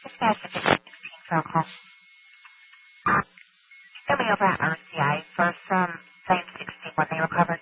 This guy's the 15 phone call. Tell me over at RCI for some same 16 when they recovered.